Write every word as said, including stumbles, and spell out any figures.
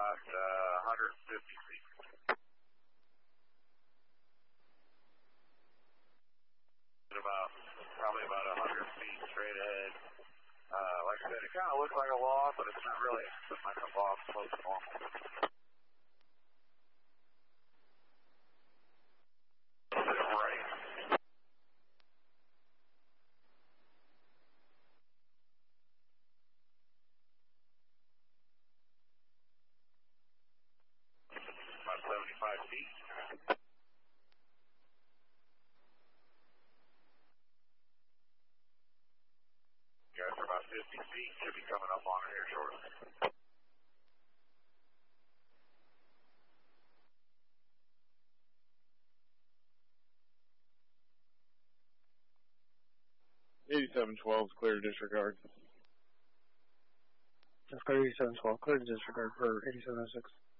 about uh, one hundred fifty feet. About, probably about one hundred feet straight ahead. Uh, like I said, it kind of looks like a log, but it's not really. It's just like a log close to normal. Right. About seventy-five feet. You guys are about fifty feet. Should be coming up on it here shortly. eighty-seven twelve, clear to disregard. That's clear eighty-seven twelve, clear to disregard for eighty-seven oh six.